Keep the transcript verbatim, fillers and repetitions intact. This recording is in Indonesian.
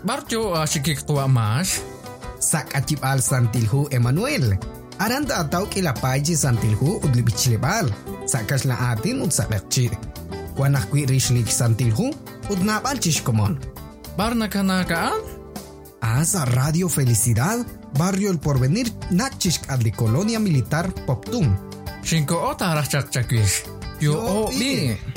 barjo asikik tua mas. Sak acip al santilhu Emmanuel. Aranta atau kilapay santilhu udlibichilebal. Sakas la atin ud sakakchi. Kuanak kwi rishlik santilhu udnabal chishkomon. Barna kanakaan? Asa Radio Felicidad, Barrio El Porvenir, Nachishk adli Colonia Militar Poptum. Cinco otarach chakchakis. Yo o bi.